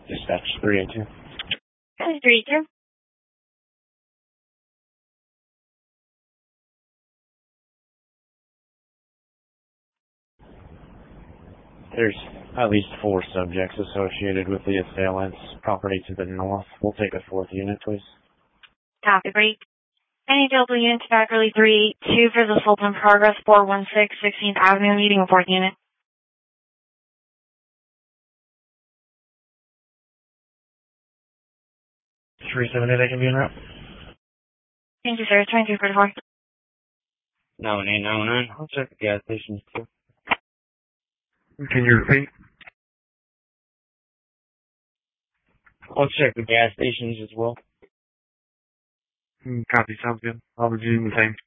Dispatch 382. 382. There's at least 4 subjects associated with the assailant's property to the north. We'll take a 4th unit, please. Copy, break. Any Delta unit to Factory 382 for the Sultan Progress 416 16th Avenue, meeting with 4th unit. 378, I can be en route. Thank you, sir. 2244. 9899. I'll check the gas stations too. Can you repeat? I'll check the gas stations as well. Copy, sounds good. I'll be doing the same.